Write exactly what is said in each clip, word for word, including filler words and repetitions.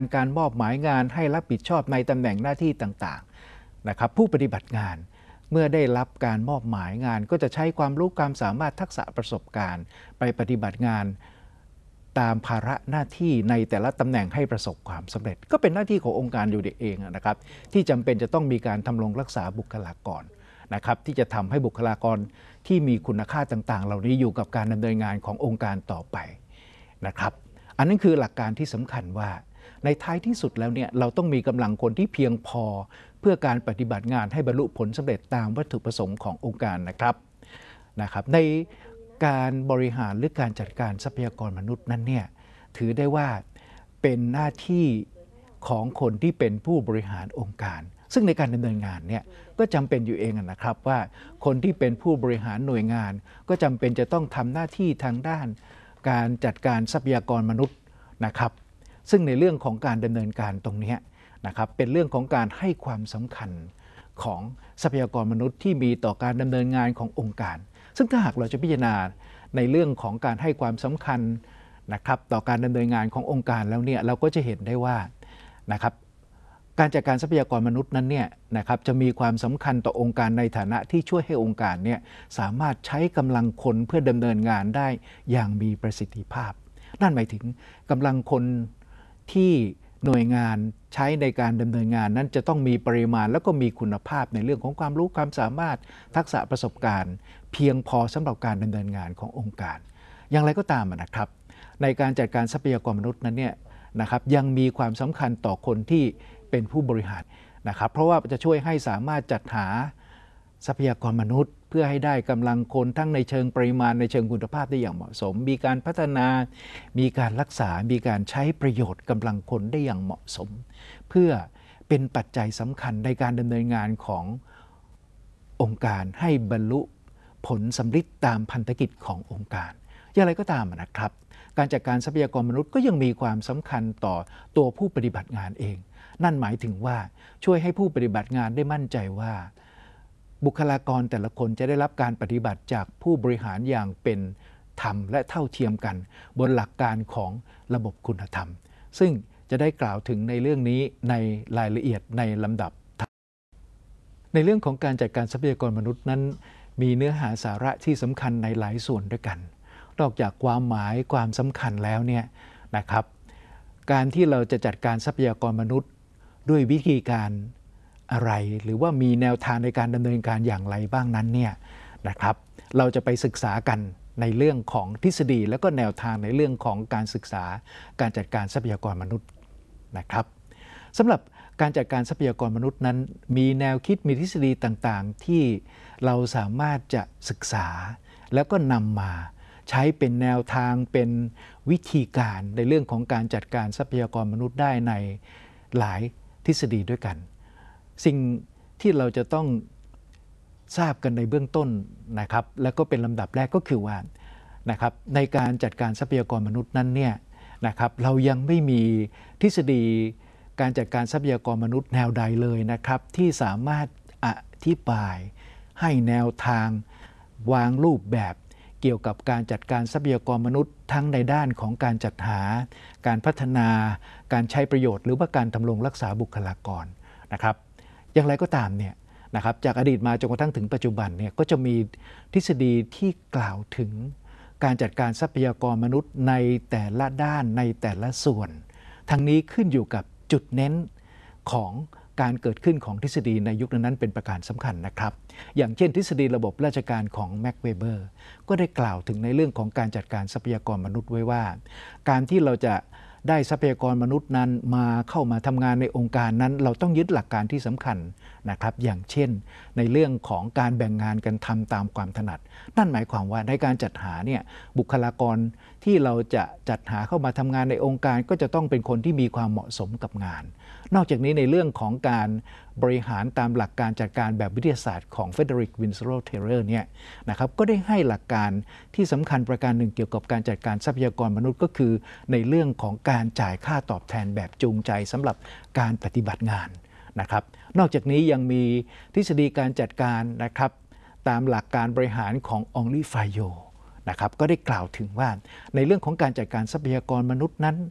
การมอบหมายงานให้รับผิดชอบในตำแหน่งหน้าที่ต่างๆนะครับผู้ปฏิบัติงานเมื่อได้รับการมอบหมายงานก็จะใช้ความรู้ความสามารถทักษะประสบการณ์ไปปฏิบัติงานตามภาระหน้าที่ในแต่ละตำแหน่งให้ประสบความสำเร็จก็เป็นหน้าที่ขององค์การอยู่เองนะครับที่จำเป็นจะต้องมีการทำรงรักษาบุคลากรนะครับที่จะทำให้บุคลากรที่มีคุณค่าต่างๆเหล่านี้อยู่กับการดำเนินงานขององค์การต่อไปนะครับอันนั้นคือหลักการที่สำคัญว่าในท้ายที่สุดแล้วเนี่ยเราต้องมีกำลังคนที่เพียงพอเพื่อการปฏิบัติงานให้บรรลุผลสำเร็จตามวัตถุประสงค์ขององค์การนะครับนะครับในการบริหารหรือการจัดการทรัพยากรมนุษย์นั้นเนี่ยถือได้ว่าเป็นหน้าที่ของคนที่เป็นผู้บริหารองค์การซึ่งในการดำเนินงานเนี่ยก็จำเป็นอยู่เองนะครับว่าคนที่เป็นผู้บริหารหน่วยงานก็จำเป็นจะต้องทำหน้าที่ทางด้านการจัดการทรัพยากรมนุษย์นะครับซึ่งในเรื่องของการดำเนินการตรงนี้นะครับเป็นเรื่องของการให้ความสำคัญของทรัพยากรมนุษย์ที่มีต่อการดำเนินงานขององค์การซึ่งถ้าหากเราจะพิจารณาในเรื่องของการให้ความสำคัญนะครับต่อการดำเนินงานขององค์การแล้วเนี่ยเราก็จะเห็นได้ว่านะครับการจัดการทรัพยากรมนุษย์นั้นเนี่ยนะครับจะมีความสำคัญต่อองค์การในฐานะที่ช่วยให้องค์การเนี่ยสามารถใช้กำลังคนเพื่อดำเนินงานได้อย่างมีประสิทธิภาพนั่นหมายถึงกำลังคนที่หน่วยงานใช้ในการดำเนินงานนั้นจะต้องมีปริมาณแล้วก็มีคุณภาพในเรื่องของความรู้ความสามารถทักษะประสบการณ์เพียงพอสำหรับการดำเนินงานขององค์การอย่างไรก็ตามนะครับในการจัดการทรัพยากรมนุษย์นั้นเนี่ยนะครับยังมีความสำคัญต่อคนที่เป็นผู้บริหารนะครับเพราะว่าจะช่วยให้สามารถจัดหาทรัพยากรมนุษย์เพื่อให้ได้กำลังคนทั้งในเชิงปริมาณในเชิงคุณภาพได้อย่างเหมาะสมมีการพัฒนามีการรักษามีการใช้ประโยชน์กำลังคนได้อย่างเหมาะสมเพื่อเป็นปัจจัยสำคัญในการดำเนินงานขององค์การให้บรรลุผลสำเร็จตามพันธกิจขององค์การอย่างไรก็ตามนะครับการจัดการทรัพยากรมนุษย์ก็ยังมีความสำคัญต่อตัวผู้ปฏิบัติงานเองนั่นหมายถึงว่าช่วยให้ผู้ปฏิบัติงานได้มั่นใจว่าบุคลากรแต่ละคนจะได้รับการปฏิบัติจากผู้บริหารอย่างเป็นธรรมและเท่าเทียมกันบนหลักการของระบบคุณธรรมซึ่งจะได้กล่าวถึงในเรื่องนี้ในรายละเอียดในลำดับในเรื่องของการจัดการทรัพยากรมนุษย์นั้นมีเนื้อหาสาระที่สำคัญในหลายส่วนด้วยกันนอกจากความหมายความสำคัญแล้วเนี่ยนะครับการที่เราจะจัดการทรัพยากรมนุษย์ด้วยวิธีการอะไรหรือว่ามีแนวทางในการดำเนินการอย่างไรบ้างนั้นเนี่ยนะครับเราจะไปศึกษากันในเรื่องของทฤษฎีและก็แนวทางในเรื่องของการศึกษาการจัดการทรัพยากรมนุษย์นะครับสำหรับการจัดการทรัพยากรมนุษย์นั้นมีแนวคิดมีทฤษฎีต่างๆที่เราสามารถจะศึกษาแล้วก็นำมาใช้เป็นแนวทางเป็นวิธีการในเรื่องของการจัดการทรัพยากรมนุษย์ได้ในหลายทฤษฎีด้วยกันสิ่งที่เราจะต้องทราบกันในเบื้องต้นนะครับและก็เป็นลำดับแรกก็คือว่านะครับในการจัดการทรัพยากรมนุษย์นั้นเนี่ยนะครับเรายังไม่มีทฤษฎีการจัดการทรัพยากรมนุษย์แนวใดเลยนะครับที่สามารถอธิบายให้แนวทางวางรูปแบบเกี่ยวกับการจัดการทรัพยากรมนุษย์ทั้งในด้านของการจัดหาการพัฒนาการใช้ประโยชน์หรือว่าการดำรงรักษาบุคลากรนะครับอย่างไรก็ตามเนี่ยนะครับจากอดีตมาจนกระทั่งถึงปัจจุบันเนี่ยก็จะมีทฤษฎีที่กล่าวถึงการจัดการทรัพยากรมนุษย์ในแต่ละด้านในแต่ละส่วนทั้งนี้ขึ้นอยู่กับจุดเน้นของการเกิดขึ้นของทฤษฎีในยุคนั้นเป็นประการสำคัญนะครับอย่างเช่นทฤษฎีระบบราชการของแม็กเวเบอร์ก็ได้กล่าวถึงในเรื่องของการจัดการทรัพยากรมนุษย์ไว้ว่าการที่เราจะได้ทรัพยากรมนุษย์นั้นมาเข้ามาทำงานในองค์การนั้นเราต้องยึดหลักการที่สำคัญนะครับอย่างเช่นในเรื่องของการแบ่งงานกันทำตามความถนัดนั่นหมายความว่าในการจัดหาเนี่ยบุคลากรที่เราจะจัดหาเข้ามาทำงานในองค์การก็จะต้องเป็นคนที่มีความเหมาะสมกับงานนอกจากนี้ในเรื่องของการบริหารตามหลักการจัดการแบบวิทยาศาสตร์ของเฟเดริก วินเซโร เทเลอร์เนี่ยนะครับก็ได้ให้หลักการที่สำคัญประการหนึ่งเกี่ยวกับการจัดการทรัพยากรมนุษย์ก็คือในเรื่องของการจ่ายค่าตอบแทนแบบจูงใจสำหรับการปฏิบัติงานนะครับนอกจากนี้ยังมีทฤษฎีการจัดการนะครับตามหลักการบริหารขององลีฟายโยนะครับก็ได้กล่าวถึงว่าในเรื่องของการจัดการทรัพยากรมนุษย์นั้น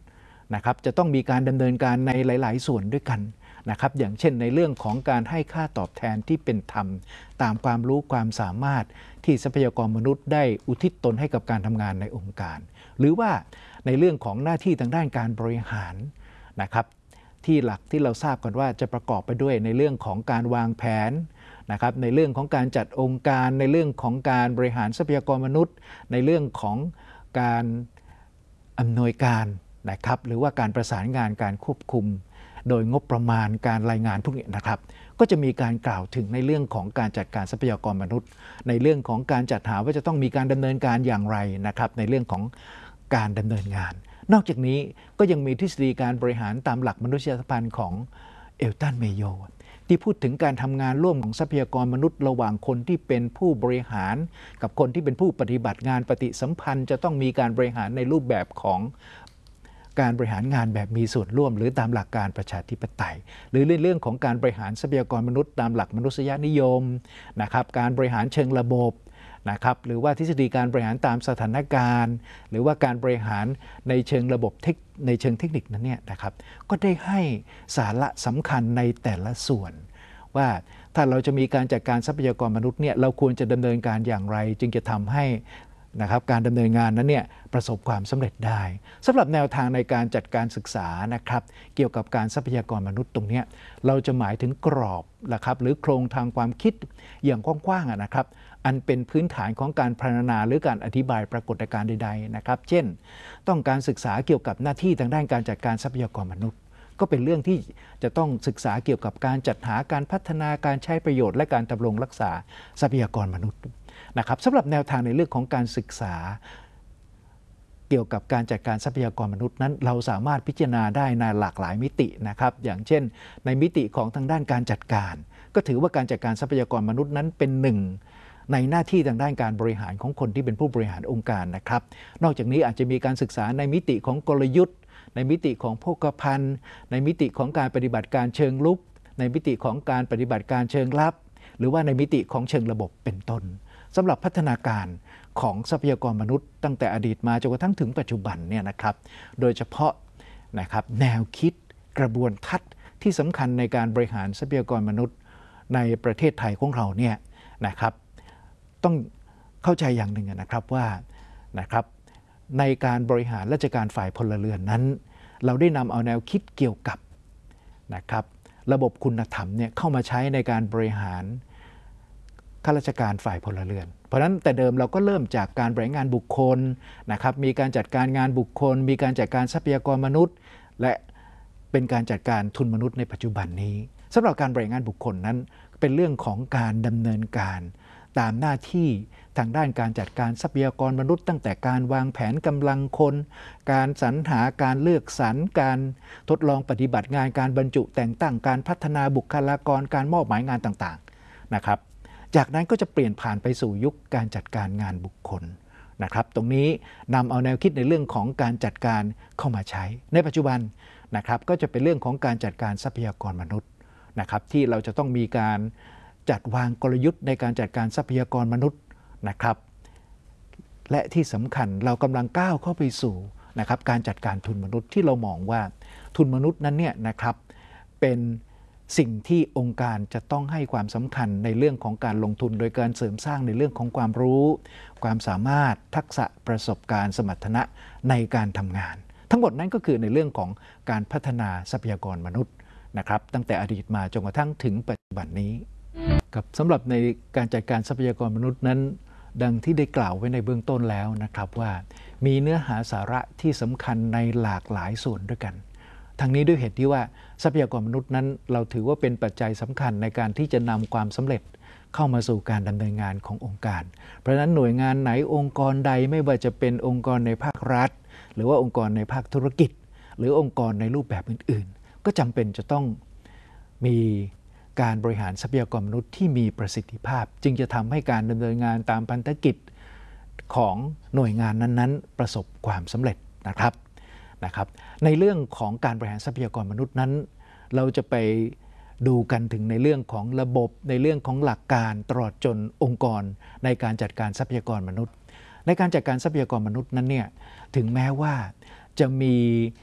นะครับจะต้องมีการดำเนินการในหลายๆส่วนด้วยกันนะครับอย่างเช่นในเรื่องของการให้ค่าตอบแทนที่เป็นธรรมตามความรู้ความสามารถที่ทรัพยากรมนุษย์ได้อุทิศตนให้กับการทำงานในองค์การหรือว่าในเรื่องของหน้าที่ทางด้านการบริหารนะครับที่หลักที่เราทราบกันว่าจะประกอบไปด้วยในเรื่องของการวางแผนนะครับในเรื่องของการจัดองค์การในเรื่องของการบริหารทรัพยากรมนุษย์ในเรื่องของการอำนวยการนะครับหรือว่าการประสานงานการควบคุมโดยงบประมาณการรายงานพวกนี้นะครับก็จะมีการกล่าวถึงในเรื่องของการจัดการทรัพยากรมนุษย์ในเรื่องของการจัดหาว่าจะต้องมีการดำเนินการอย่างไรนะครับในเรื่องของการดำเนินงานนอกจากนี้ก็ยังมีทฤษฎีการบริหารตามหลักมนุษยสัมพันธ์ของเอลตันเมโยที่พูดถึงการทำงานร่วมของทรัพยากรมนุษย์ระหว่างคนที่เป็นผู้บริหารกับคนที่เป็นผู้ปฏิบัติงานปฏิสัมพันธ์จะต้องมีการบริหารในรูปแบบของการบริหารงานแบบมีส่วนร่วมหรือตามหลักการประชาธิปไตยหรือเรื่องของการบริหารทรัพยากรมนุษย์ตามหลักมนุษยนิยมนะครับการบริหารเชิงระบบนะครับหรือว่าทฤษฎีการบริหารตามสถานการณ์หรือว่าการบริหารในเชิงระบบเทคในเชิงเทคนิคนั้นเนี่ยนะครับก็ได้ให้สาระสำคัญในแต่ละส่วนว่าถ้าเราจะมีการจัดการทรัพยากรมนุษย์เนี่ยเราควรจะดำเนินการอย่างไรจึงจะทำให้นะครับการดำเนินงานนั้นเนี่ยประสบความสำเร็จได้สำหรับแนวทางในการจัดการศึกษานะครับเกี่ยวกับการทรัพยากรมนุษย์ตรงนี้เราจะหมายถึงกรอบนะครับหรือโครงทางความคิดอย่างกว้างๆนะครับอันเป็นพื้นฐานของการพรรณนาหรือการอธิบายปรากฏการณ์ใดๆนะครับเช่นต้องการศึกษาเกี่ยวกับหน้าที่ทางด้านการจัดการทรัพยากรมนุษย์ก็เป็นเรื่องที่จะต้องศึกษาเกี่ยวกับการจัดหาการพัฒนาการใช้ประโยชน์และการดำรงรักษาทรัพยากรมนุษย์นะครับสำหรับแนวทางในเรื่องของการศึกษาเกี่ยวกับการจัดการทรัพยากรมนุษย์นั้นเราสามารถพิจารณาได้ในหลากหลายมิตินะครับอย่างเช่นในมิติของทางด้านการจัดการก็ถือว่าการจัดการทรัพยากรมนุษย์นั้นเป็นหนึ่งในหน้าที่ทางด้านการบริหารของคนที่เป็นผู้บริหารองค์การนะครับนอกจากนี้อาจจะมีการศึกษาในมิติของกลยุทธ์ในมิติของโภคภัณฑ์ในมิติของการปฏิบัติการเชิงรุกในมิติของการปฏิบัติการเชิงลับหรือว่าในมิติของเชิงระบบเป็นต้นสำหรับพัฒนาการของทรัพยากรมนุษย์ตั้งแต่อดีตมาจนกระทั่งถึงปัจจุบันเนี่ยนะครับโดยเฉพาะนะครับแนวคิดกระบวนทัศน์ที่สำคัญในการบริหารทรัพยากรมนุษย์ในประเทศไทยของเราเนี่ยนะครับต้องเข้าใจอย่างหนึ่งนะครับว่านะครับในการบริหารราชการฝ่ายพลเรือนนั้นเราได้นำเอาแนวคิดเกี่ยวกับนะครับระบบคุณธรรมเนี่ยเข้ามาใช้ในการบริหารข้าราชการฝ่ายพลเรือนเพราะฉะนั้นแต่เดิมเราก็เริ่มจากการบริหารงานบุคคลนะครับมีการจัดการงานบุคคลมีการจัดการทรัพยากรมนุษย์และเป็นการจัดการทุนมนุษย์ในปัจจุบันนี้สำหรับการบริหารงานบุคคลนั้นเป็นเรื่องของการดำเนินการตามหน้าที่ทางด้านการจัดการทรัพยากรมนุษย์ตั้งแต่การวางแผนกำลังคนการสรรหาการเลือกสรรการทดลองปฏิบัติงานการบรรจุแต่งตั้งการพัฒนาบุคลากรการมอบหมายงานต่างๆนะครับจากนั้นก็จะเปลี่ยนผ่านไปสู่ยุคการจัดการงานบุคคลนะครับตรงนี้นำเอาแนวคิดในเรื่องของการจัดการเข้ามาใช้ในปัจจุบันนะครับก็จะเป็นเรื่องของการจัดการทรัพยากรมนุษย์นะครับที่เราจะต้องมีการจัดวางกลยุทธ์ในการจัดการทรัพยากรมนุษย์นะครับและที่สำคัญเรากำลังก้าวเข้าไปสู่นะครับการจัดการทุนมนุษย์ที่เรามองว่าทุนมนุษย์นั้นเนี่ยนะครับเป็นสิ่งที่องค์การจะต้องให้ความสำคัญในเรื่องของการลงทุนโดยการเสริมสร้างในเรื่องของความรู้ความสามารถทักษะประสบการณ์สมรรถนะในการทำงานทั้งหมดนั้นก็คือในเรื่องของการพัฒนาทรัพยากรมนุษย์นะครับตั้งแต่อดีตมาจนกระทั่งถึงปัจจุบันนี้ครับสำหรับในการจัดการทรัพยากรมนุษย์นั้นดังที่ได้กล่าวไว้ในเบื้องต้นแล้วนะครับว่ามีเนื้อหาสาระที่สำคัญในหลากหลายส่วนด้วยกันทั้งนี้ด้วยเหตุที่ว่าทรัพยากรมนุษย์นั้นเราถือว่าเป็นปัจจัยสำคัญในการที่จะนำความสำเร็จเข้ามาสู่การดำเนินงานขององค์การเพราะฉะนั้นหน่วยงานไหนองค์กรใดไม่ว่าจะเป็นองค์กรในภาครัฐหรือว่าองค์กรในภาคธุรกิจหรือองค์กรในรูปแบบอื่นๆก็จำเป็นจะต้องมีการบริหารทรัพยากรมนุษย์ที่มีประสิทธิภาพจึงจะทำให้การดำเนินงานตามพันธกิจของหน่วยงานนั้นๆประสบความสำเร็จนะครับนะครับในเรื่องของการบริหารทรัพยากรมนุษย์นั้นเราจะไปดูกันถึงในเรื่องของระบบในเรื่องของหลักการตลอดจนองค์กรในการจัดการทรัพยากรมนุษย์ในการจัดการทรัพยากรมนุษย์นั้นเนี่ยถึงแม้ว่าจะมี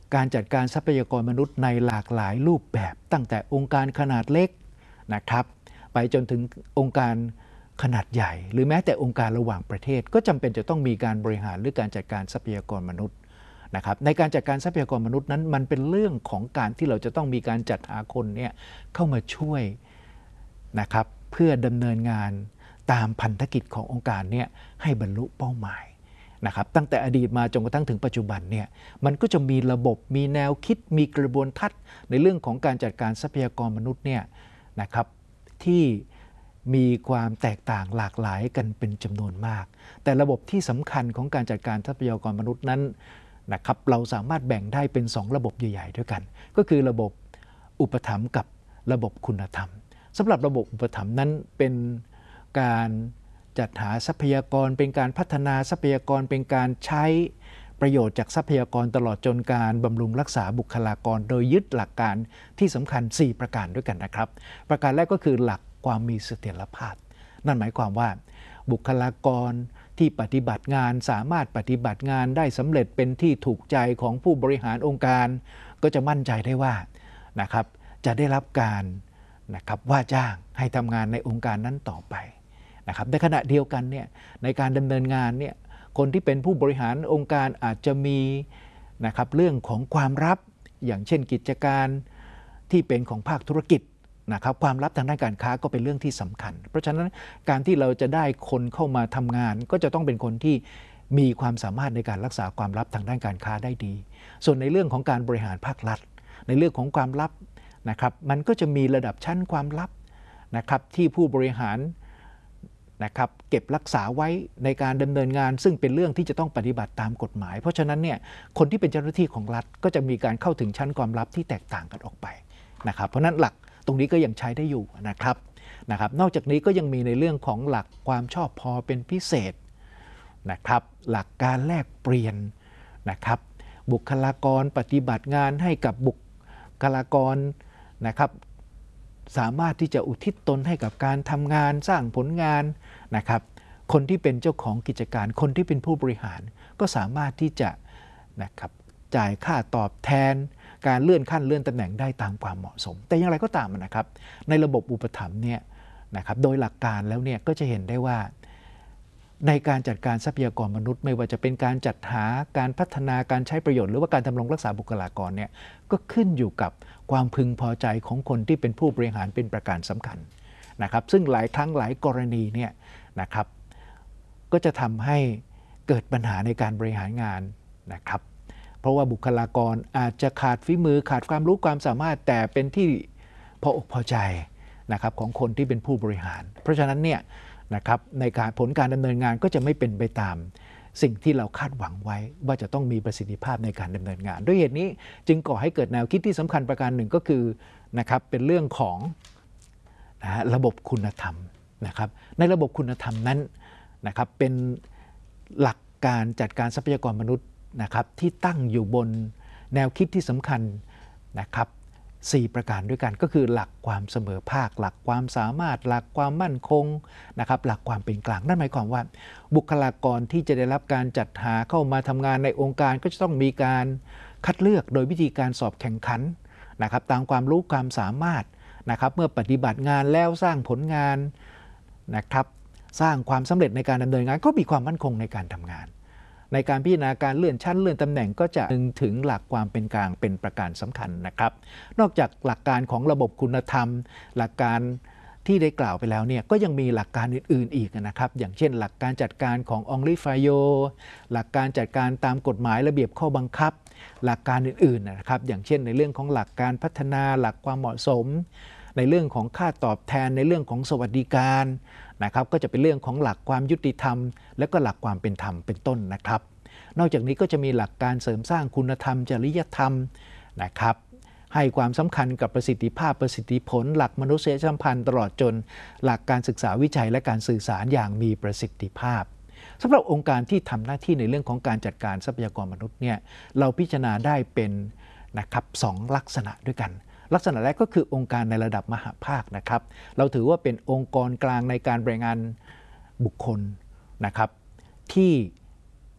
การจัดการทรัพยากรมนุษย์ในหลากหลายรูปแบบตั้งแต่องค์การขนาดเล็กนะครับไปจนถึงองค์การขนาดใหญ่หรือแม้แต่องค์การระหว่างประเทศก็จำเป็นจะต้องมีการบริหารหรือการจัดการทรัพยากรมนุษย์นะครับในการจัดการทรัพยากรมนุษย์นั้นมันเป็นเรื่องของการที่เราจะต้องมีการจัดหาคนเนี่ยเข้ามาช่วยนะครับเพื่อดำเนินงานตามพันธกิจขององค์การเนี่ยให้บรรลุเป้าหมายนะครับตั้งแต่อดีตมาจนกระทั่งถึงปัจจุบันเนี่ยมันก็จะมีระบบมีแนวคิดมีกระบวนทัศน์ในเรื่องของการจัดการทรัพยากรมนุษย์เนี่ยนะครับที่มีความแตกต่างหลากหลายกันเป็นจำนวนมากแต่ระบบที่สำคัญของการจัดการทรัพยากรมนุษย์นั้นนะครับเราสามารถแบ่งได้เป็นสองระบบใหญ่ๆด้วยกันก็คือระบบอุปถัมภ์กับระบบคุณธรรมสำหรับระบบอุปถัมภ์นั้นเป็นการจัดหาทรัพยากรเป็นการพัฒนาทรัพยากรเป็นการใช้ประโยชน์จากทรัพยากรตลอดจนการบำรุงรักษาบุคลากรโดยยึดหลักการที่สำคัญสี่ประการด้วยกันนะครับประการแรกก็คือหลักความมีเสถียรภาพนั่นหมายความว่าบุคลากรที่ปฏิบัติงานสามารถปฏิบัติงานได้สำเร็จเป็นที่ถูกใจของผู้บริหารองค์การก็จะมั่นใจได้ว่านะครับจะได้รับการนะครับว่าจ้างให้ทำงานในองค์การนั้นต่อไปนะครับในขณะเดียวกันเนี่ยในการดำเนินงานเนี่ยคนที่เป็นผู้บริหารองค์การอาจจะมีนะครับเรื่องของความลับอย่างเช่นกิจการที่เป็นของภาคธุรกิจนะครับความลับทางด้านการค้าก็เป็นเรื่องที่สำคัญเพราะฉะนั้นการที่เราจะได้คนเข้ามาทำงานก็จะต้องเป็นคนที่มีความสามารถในการรักษาความลับทางด้านการค้าได้ดีส่วนในเรื่องของการบริหารภาครัฐในเรื่องของความลับนะครับมันก็จะมีระดับชั้นความลับนะครับที่ผู้บริหารนะครับเก็บรักษาไว้ในการดำเนินงานซึ่งเป็นเรื่องที่จะต้องปฏิบัติตามกฎหมายเพราะฉะนั้นเนี่ยคนที่เป็นเจ้าหน้าที่ของรัฐก็จะมีการเข้าถึงชั้นความลับที่แตกต่างกันออกไปนะครับเพราะนั้นหลักตรงนี้ก็ยังใช้ได้อยู่นะครับนะครับนอกจากนี้ก็ยังมีในเรื่องของหลักความชอบพอเป็นพิเศษนะครับหลักการแลกเปลี่ยนนะครับบุคลากรปฏิบัติงานให้กับบุคลากรนะครับสามารถที่จะอุทิศตนให้กับการทำงานสร้างผลงานนะครับคนที่เป็นเจ้าของกิจการคนที่เป็นผู้บริหารก็สามารถที่จะนะครับจ่ายค่าตอบแทนการเลื่อนขั้นเลื่อนตำแหน่งได้ตามความเหมาะสมแต่อย่างไรก็ตามนะครับในระบบอุปถัมภ์เนี่ยนะครับโดยหลักการแล้วเนี่ยก็จะเห็นได้ว่าในการจัดการทรัพยากรมนุษย์ไม่ว่าจะเป็นการจัดหาการพัฒนาการใช้ประโยชน์หรือว่าการดำรงรักษาบุคลากรเนี่ยก็ขึ้นอยู่กับความพึงพอใจของคนที่เป็นผู้บริหารเป็นประการสำคัญนะครับซึ่งหลายครั้งหลายกรณีเนี่ยนะครับก็จะทำให้เกิดปัญหาในการบริหารงานนะครับเพราะว่าบุคลากรอาจจะขาดฝีมือขาดความรู้ความสามารถแต่เป็นที่พออกพอใจนะครับของคนที่เป็นผู้บริหารเพราะฉะนั้นเนี่ยนะครับในการผลการดำเนินงานก็จะไม่เป็นไปตามสิ่งที่เราคาดหวังไว้ว่าจะต้องมีประสิทธิภาพในการดำเนินงานด้วยเหตุนี้จึงก่อให้เกิดแนวคิดที่สำคัญประการหนึ่งก็คือนะครับเป็นเรื่องของนะระบบคุณธรรมนะครับในระบบคุณธรรมนั้นนะครับเป็นหลักการจัดการทรัพยากรมนุษย์นะครับที่ตั้งอยู่บนแนวคิดที่สำคัญนะครับสี่ประการด้วยกันก็คือหลักความเสมอภาคหลักความสามารถหลักความมั่นคงนะครับหลักความเป็นกลางนั่นหมายความว่าบุคลากรที่จะได้รับการจัดหาเข้ามาทำงานในองค์การก็จะต้องมีการคัดเลือกโดยวิธีการสอบแข่งขันนะครับตามความรู้ความสามารถนะครับเมื่อปฏิบัติงานแล้วสร้างผลงานนะครับสร้างความสำเร็จในการดำเนินงานก็มีความมั่นคงในการทำงานในการพิจารณาการเลื่อนชั้นเลื่อนตำแหน่งก็จะนึงถึงหลักความเป็นกลางเป็นประการสำคัญนะครับนอกจากหลักการของระบบคุณธรรมหลักการที่ได้กล่าวไปแล้วเนี่ยก็ยังมีหลักการอื่นๆอีกนะครับอย่างเช่นหลักการจัดการขององลีฟายโยหลักการจัดการตามกฎหมายระเบียบข้อบังคับหลักการอื่นๆนะครับอย่างเช่นในเรื่องของหลักการพัฒนาหลักความเหมาะสมในเรื่องของค่าตอบแทนในเรื่องของสวัสดิการนะครับก็จะเป็นเรื่องของหลักความยุติธรรมและก็หลักความเป็นธรรมเป็นต้นนะครับนอกจากนี้ก็จะมีหลักการเสริมสร้างคุณธรรมจริยธรรมนะครับให้ความสำคัญกับประสิทธิภาพประสิทธิผลหลักมนุษยสัมพันธ์ตลอดจนหลักการศึกษาวิจัยและการสื่อสารอย่างมีประสิทธิภาพสำหรับองค์การที่ทำหน้าที่ในเรื่องของการจัดการทรัพยากรมนุษย์เนี่ยเราพิจารณาได้เป็นนะครับสองลักษณะด้วยกันลักษณะแรกก็คือองค์การในระดับมหภาคนะครับเราถือว่าเป็นองค์กรกลางในการบริหารงานบุคคลนะครับที่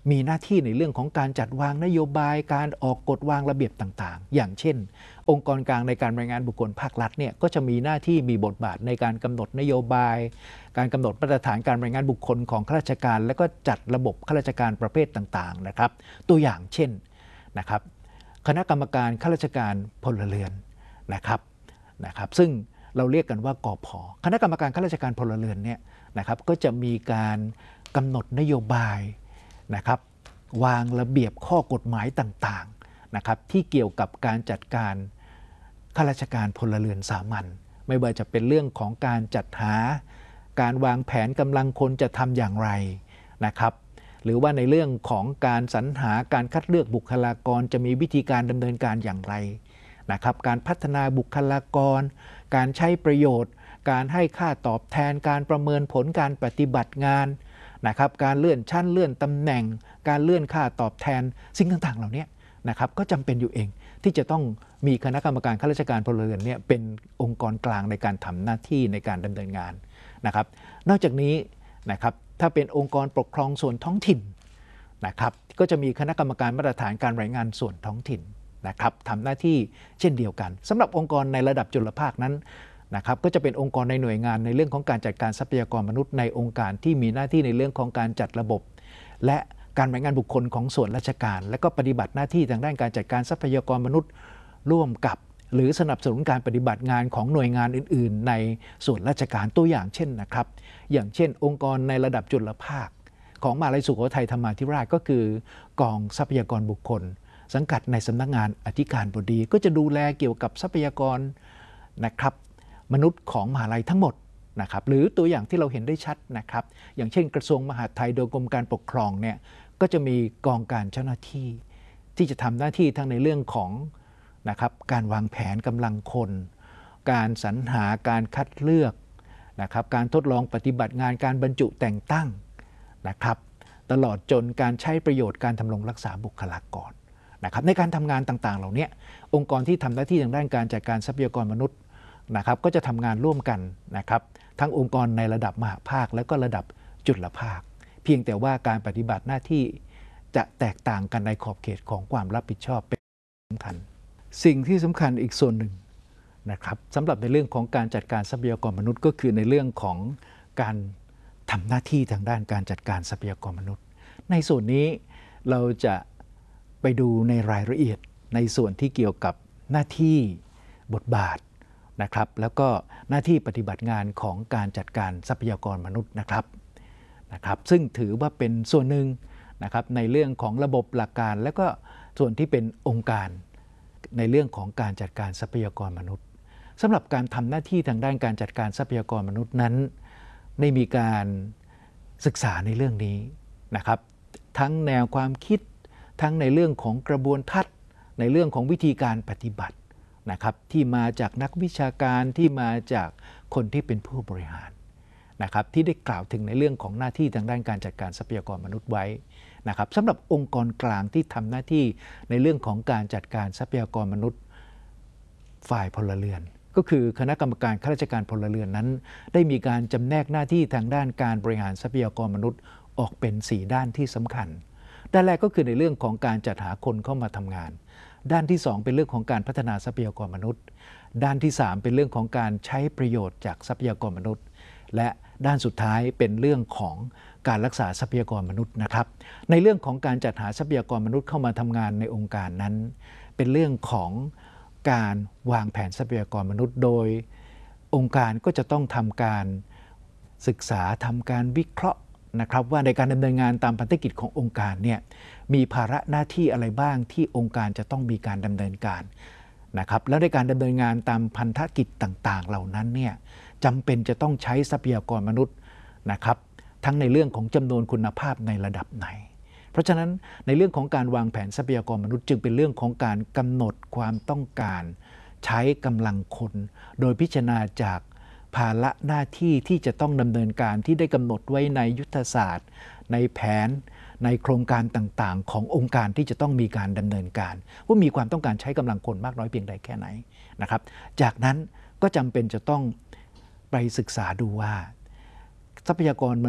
มีหน้าที่ในเรื่องของการจัดวางนโยบายการออกกฎวางระเบียบต่างๆอย่างเช่นองค์กรกลางในการรายงานบุคคลภาครัฐเนี่ยก็จะมีหน้าที่มีบทบาทในการกำหนดนโยบายการกำหนดมาตรฐานการรายงานบุคคลของข้าราชการและก็จัดระบบข้าราชการประเภทต่างๆนะครับตัวอย่างเช่นนะครับคณะกรรมการข้าราชการพลเรือนนะครับนะครับซึ่งเราเรียกกันว่ากพ.คณะกรรมการข้าราชการพลเรือนเนี่ยนะครับก็จะมีการกำหนดนโยบายนะครับวางระเบียบข้อกฎหมายต่างๆนะครับที่เกี่ยวกับการจัดการข้าราชการพลเรือนสามัญไม่ว่าจะเป็นเรื่องของการจัดหาการวางแผนกำลังคนจะทำอย่างไรนะครับหรือว่าในเรื่องของการสรรหาการคัดเลือกบุคลากรจะมีวิธีการดำเนินการอย่างไรนะครับการพัฒนาบุคลากรการใช้ประโยชน์การให้ค่าตอบแทนการประเมินผลการปฏิบัติงานนะครับการเลื่อนชั้นเลื่อนตำแหน่งการเลื่อนค่าตอบแทนสิ่งต่างๆเหล่านี้นะครับก็จำเป็นอยู่เองที่จะต้องมีคณะกรรมการข้าราชการพลเรือนเนี่ยเป็นองค์กรกลางในการทำหน้าที่ในการดำเนินงานนะครับนอกจากนี้นะครับถ้าเป็นองค์กรปกครองส่วนท้องถิ่นนะครับก็จะมีคณะกรรมการมาตรฐานการรายงานส่วนท้องถิ่นนะครับทำหน้าที่เช่นเดียวกันสำหรับองค์กรในระดับจุลภาคนั้นนะครับก็จะเป็นองค์กรในหน่วยงานในเรื่องของการจัดการทรัพยากรมนุษย์ในองค์การที่มีหน้าที่ในเรื่องของการจัดระบบและการรายงานบุคคลของส่วนราชการและก็ปฏิบัติหน้าที่ทางด้านการจัดการทรัพยากรมนุษย์ร่วมกับหรือสนับสนุนการปฏิบัติงานของหน่วยงานอื่นๆในส่วนราชการตัวอย่างเช่นนะครับอย่างเช่นองค์กรในระดับจุลภาคของมหาวิทยาลัยสุโขทัยธรรมาธิราชก็คือกองทรัพยากรบุคคลสังกัดในสำนักงานอธิการบดีก็จะดูแลเกี่ยวกับทรัพยากรนะครับมนุษย์ของมหาวิทยาลัยทั้งหมดนะครับหรือตัวอย่างที่เราเห็นได้ชัดนะครับอย่างเช่นกระทรวงมหาดไทยโดยกรมการปกครองเนี่ยก็จะมีกองการเจ้าหน้าที่ที่จะทำหน้าที่ทั้งในเรื่องของนะครับการวางแผนกำลังคนการสรรหาการคัดเลือกนะครับการทดลองปฏิบัติงานการบรรจุแต่งตั้งนะครับตลอดจนการใช้ประโยชน์การทำรงรักษาบุคลากรนะครับในการทำงานต่างๆเหล่านี้องค์กรที่ทำหน้าที่ทางด้านการจัดการทรัพยากรมนุษย์นะครับก็จะทำงานร่วมกันนะครับทั้งองค์กรในระดับมหาภาคและก็ระดับจุลภาคเพียงแต่ว่าการปฏิบัติหน้าที่จะแตกต่างกันในขอบเขตของความรับผิดชอบเป็นสำคัญสิ่งที่สำคัญอีกส่วนหนึ่งนะครับสำหรับในเรื่องของการจัดการทรัพยากรมนุษย์ก็คือในเรื่องของการทำหน้าที่ทางด้านการจัดการทรัพยากรมนุษย์ในส่วนนี้เราจะไปดูในรายละเอียดในส่วนที่เกี่ยวกับหน้าที่บทบาทนะครับแล้วก็หน้าที่ปฏิบัติงานของการจัดการทรัพยากรมนุษย์นะครับนะครับซึ่งถือว่าเป็นส่วนหนึ่งนะครับในเรื่องของระบบหลักการและก็ส่วนที่เป็นองค์การในเรื่องของการจัดการทรัพยากรมนุษย์สำหรับการทำหน้าที่ทางด้านการจัดการทรัพยากรมนุษย์นั้นได้มีการศึกษาในเรื่องนี้นะครับทั้งแนวความคิดทั้งในเรื่องของกระบวนทัศน์ในเรื่องของวิธีการปฏิบัตินะครับที่มาจากนักวิชาการที่มาจากคนที่เป็นผู้บริหารนะครับที่ได้กล่าวถึงในเรื่องของหน้าที่ทางด้านการจัดการทรัพยากรมนุษย์ไว้นะครับสำหรับองค์กรกลางที่ทำหน้าที่ในเรื่องของการจัดการทรัพยากรมนุษย์ฝ่ายพลเรือนก็คือคณะกรรมการข้าราชการพลเรือนนั้นได้มีการจำแนกหน้าที่ทางด้านการบริหารทรัพยากรมนุษย์ออกเป็นสี่ด้านที่สำคัญด้านแรกก็คือในเรื่องของการจัดหาคนเข้ามาทำงานด้านที่สองเป็นเรื่องของการพัฒนาทรัพยากรมนุษย์ด้านที่สามเป็นเรื่องของการใช้ประโยชน์จากทรัพยากรมนุษย์และด้านสุดท้ายเป็นเรื่องของการรักษาทรัพยากรมนุษย์นะครับในเรื่องของการจัดหาทรัพยากรมนุษย์เข้ามาทำงานในองค์การนั้นเป็นเรื่องของการวางแผนทรัพยากรมนุษย์โดยองค์การก็จะต้องทำการศึกษาทำการวิเคราะห์นะครับว่าในการดำเนินงานตามพันธกิจขององค์การเนี่ยมีภาระหน้าที่อะไรบ้างที่องค์การจะต้องมีการดำเนินการนะครับแล้วในการดำเนินงานตามพันธกิจต่างๆเหล่านั้นเนี่ยจำเป็นจะต้องใช้ทรัพยากรมนุษย์นะครับทั้งในเรื่องของจำนวนคุณภาพในระดับไหนเพราะฉะนั้นในเรื่องของการวางแผนทรัพยากรมนุษย์จึงเป็นเรื่องของการกำหนดความต้องการใช้กำลังคนโดยพิจารณาจากภาระหน้าที่ที่จะต้องดำเนินการที่ได้กำหนดไว้ในยุทธศาสตร์ในแผนในโครงการต่างๆขององค์การที่จะต้องมีการดำเนินการว่ามีความต้องการใช้กำลังคนมากน้อยเพียงใดแค่ไหนนะครับจากนั้นก็จำเป็นจะต้องไปศึกษาดูว่าทรัพยากรมนุษย์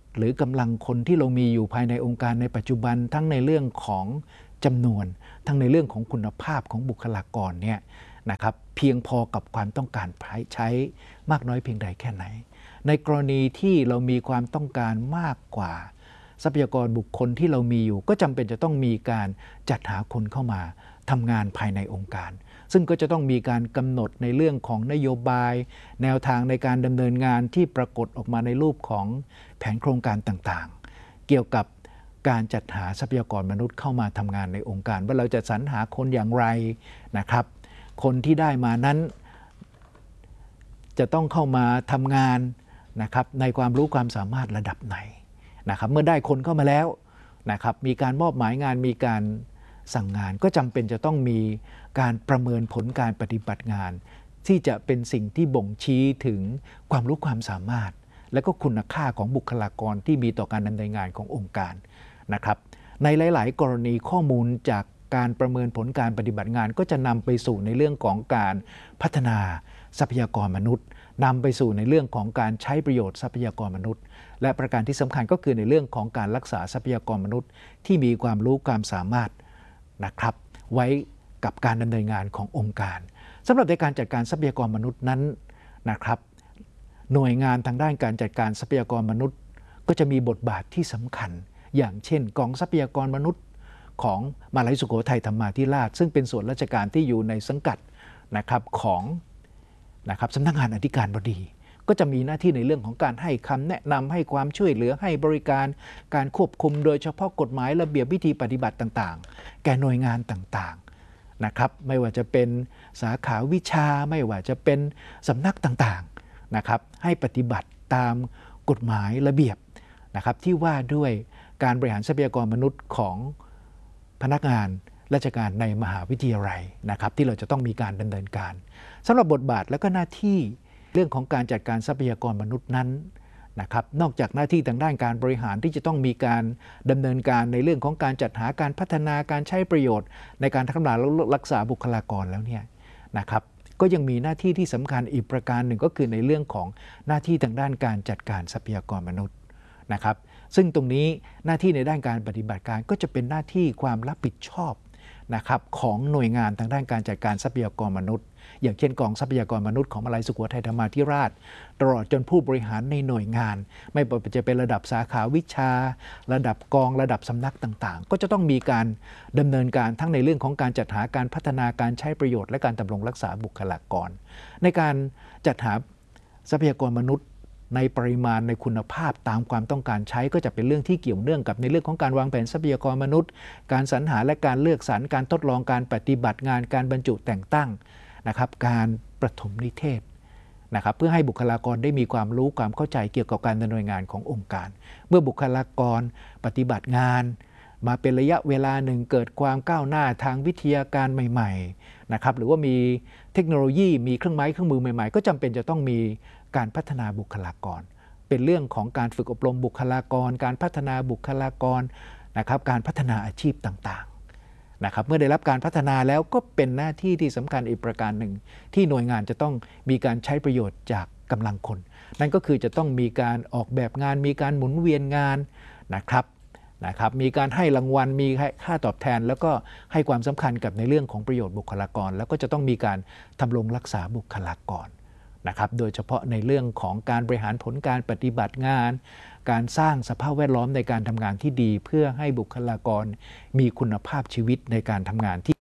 หรือกำลังคนที่เรามีอยู่ภายในองค์การในปัจจุบันทั้งในเรื่องของจำนวนทั้งในเรื่องของคุณภาพของบุคลากรเนี่ยนะครับเพียงพอกับความต้องการใช้มากน้อยเพียงใดแค่ไหนในกรณีที่เรามีความต้องการมากกว่าทรัพยากรบุคคลที่เรามีอยู่ก็จำเป็นจะต้องมีการจัดหาคนเข้ามาทำงานภายในองค์การซึ่งก็จะต้องมีการกำหนดในเรื่องของนโยบายแนวทางในการดำเนินงานที่ปรากฏออกมาในรูปของแผนโครงการต่างๆเกี่ยวกับการจัดหาทรัพยากรมนุษย์เข้ามาทำงานในองค์การว่าเราจะสรรหาคนอย่างไรนะครับคนที่ได้มานั้นจะต้องเข้ามาทำงานนะครับในความรู้ความสามารถระดับไหนนะครับเมื่อได้คนเข้ามาแล้วนะครับมีการมอบหมายงานมีการสั่งงานก็จำเป็นจะต้องมีการประเมินผลการปฏิบัติงานที่จะเป็นสิ่งที่บ่งชี้ถึงความรู้ความสามารถและก็คุณค่าของบุคลากรที่มีต่อการดำเนินงานขององค์การนะครับในหลายๆกรณีข้อมูลจากการประเมินผลการปฏิบัติงานก็จะนำไปสู่ในเรื่องของการพัฒนาทรัพยากรมนุษย์นำไปสู่ในเรื่องของการใช้ประโยชน์ทรัพยากรมนุษย์และประการที่สำคัญก็คือในเรื่องของการรักษาทรัพยากรมนุษย์ที่มีความรู้ความสามารถนะครับไว้กับการดำเนินงานขององค์การสำหรับในการจัดการทรัพยากรมนุษย์นั้นนะครับหน่วยงานทางด้านการจัดการทรัพยากรมนุษย์ก็จะมีบทบาทที่สำคัญอย่างเช่นกองทรัพยากรมนุษย์ของมหาวิทยาลัยสุโขทัยธรรมาธิราชซึ่งเป็นส่วนราชการที่อยู่ในสังกัดนะครับของนะครับสำนักงานอธิการบดีก็จะมีหน้าที่ในเรื่องของการให้คำแนะนำให้ความช่วยเหลือให้บริการการควบคุมโดยเฉพาะกฎหมายระเบียบวิธีปฏิบัติต่างๆแก่หน่วยงานต่างๆนะครับไม่ว่าจะเป็นสาขาวิชาไม่ว่าจะเป็นสำนักต่างๆนะครับให้ปฏิบัติตามกฎหมายระเบียบนะครับที่ว่าด้วยการบริหารทรัพยากรมนุษย์ของพนักงานราชการในมหาวิทยาลัยนะครับที่เราจะต้องมีการดำเนินการสำหรับบทบาทและก็หน้าที่เรื่องของการจัดการทรัพยากรมนุษย์นั้นนะครับนอกจากหน้าที่ทางด้านการบริหารที่จะต้องมีการดำเนินการในเรื่องของการจัดหาการพัฒนาการใช้ประโยชน์ในการพัฒนาและรักษาบุคลากรแล้วเนี่ยนะครับก็ยังมีหน้าที่ที่สำคัญอีกประการหนึ่งก็คือในเรื่องของหน้าที่ทางด้านการจัดการทรัพยากรมนุษย์นะครับซึ่งตรงนี้หน้าที่ในด้านการปฏิบัติการก็จะเป็นหน้าที่ความรับผิดชอบนะครับของหน่วยงานทางด้านการจัดการทรัพยากรมนุษย์อย่างเช่นกองทรัพยากรมนุษย์ของมหาวิทยาลัยสุโขทัยธรรมาธิราชตลอดจนผู้บริหารในหน่วยงานไม่ว่าจะเป็นระดับสาขาวิชาระดับกองระดับสำนักต่างๆก็จะต้องมีการดำเนินการทั้งในเรื่องของการจัดหาการพัฒนาการใช้ประโยชน์และการดำรงรักษาบุคลากรในการจัดหาทรัพยากรมนุษย์ในปริมาณในคุณภาพตามความต้องการใช้ก็จะเป็นเรื่องที่เกี่ยวเนื่องกับในเรื่องของการวางแผนทรัพยากรมนุษย์การสรรหาและการเลือกสรรการทดลองการปฏิบัติงานการบรรจุแต่งตั้งนะครับการประถมนิเทศนะครับเพื่อให้บุคลากรได้มีความรู้ความเข้าใจเกี่ยวกับการดำเนินงานขององค์การเมื่อบุคลากรปฏิบัติงานมาเป็นระยะเวลาหนึ่งเกิดความก้าวหน้าทางวิทยาการใหม่ๆนะครับหรือว่ามีเทคโนโลยีมีเครื่องไม้เครื่องมือใหม่ๆก็จำเป็นจะต้องมีการพัฒนาบุคลากรเป็นเรื่องของการฝึกอบรมบุคลากรการพัฒนาบุคลากรนะครับการพัฒนาอาชีพต่างๆนะครับเมื่อได้รับการพัฒนาแล้วก็เป็นหน้าที่ที่สำคัญอีกประการหนึ่งที่หน่วยงานจะต้องมีการใช้ประโยชน์จากกำลังคนนั่นก็คือจะต้องมีการออกแบบงานมีการหมุนเวียนงานนะครับนะครับมีการให้รางวัลมีค่าตอบแทนแล้วก็ให้ความสำคัญกับในเรื่องของประโยชน์บุคลากรแล้วก็จะต้องมีการดำรงรักษาบุคลากรนะครับโดยเฉพาะในเรื่องของการบริหารผลการปฏิบัติงานการสร้างสภาพแวดล้อมในการทำงานที่ดีเพื่อให้บุคลากรมีคุณภาพชีวิตในการทำงานที่